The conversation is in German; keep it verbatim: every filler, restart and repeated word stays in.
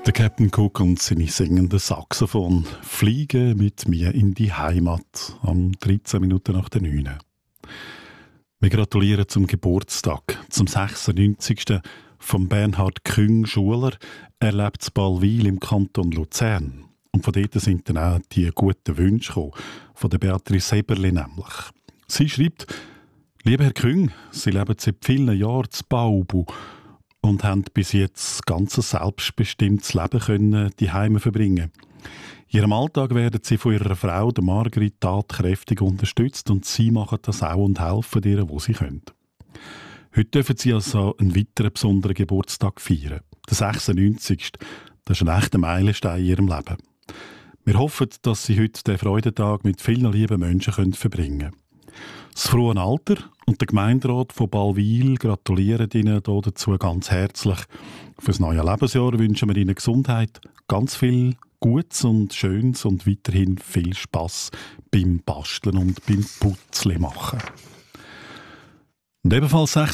Der Captain Cook und seine singende Saxophon fliegen mit mir in die Heimat am dreizehn Minuten nach der neun. Wir gratulieren zum Geburtstag, zum sechsundneunzigsten von Bernhard Küng Schuler. Er lebt in Ballwil im Kanton Luzern. Und von dort sind dann auch die guten Wünsche gekommen, von der Beatrice Heberli nämlich. Sie schreibt: Lieber Herr Küng, Sie leben seit vielen Jahren zu Baubu und haben bis jetzt ganz ein selbstbestimmtes Leben können die Heime verbringen. In ihrem Alltag werden sie von ihrer Frau, der Margrit, tatkräftig unterstützt und sie machen das auch und helfen ihr, wo sie können. Heute dürfen sie also einen weiteren besonderen Geburtstag feiern. Der sechsundneunzigste. Das ist ein echter Meilenstein in ihrem Leben. Wir hoffen, dass sie heute den Freudentag mit vielen lieben Menschen verbringen können. Das frohe Alter und der Gemeinderat von Ballwil gratulieren Ihnen dazu ganz herzlich. Für das neue Lebensjahr wünschen wir Ihnen Gesundheit, ganz viel Gutes und Schönes und weiterhin viel Spass beim Basteln und beim Putzli machen. Und ebenfalls